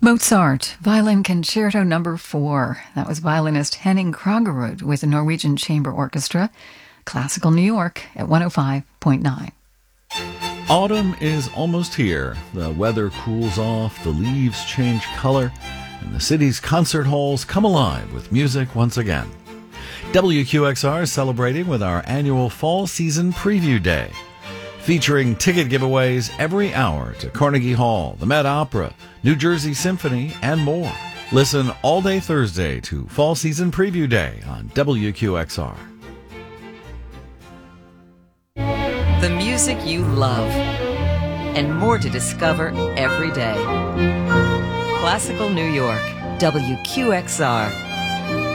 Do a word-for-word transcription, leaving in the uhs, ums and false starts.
Mozart, Violin Concerto Number four. That was violinist Henning Krogerud with the Norwegian Chamber Orchestra. Classical New York at one oh five point nine. Autumn is almost here. The weather cools off, the leaves change color, and the city's concert halls come alive with music once again. W Q X R is celebrating with our annual Fall Season Preview Day, featuring ticket giveaways every hour to Carnegie Hall, the Met Opera, New Jersey Symphony, and more. Listen all day Thursday to Fall Season Preview Day on W Q X R. The music you love, and more to discover every day. Classical New York, W Q X R.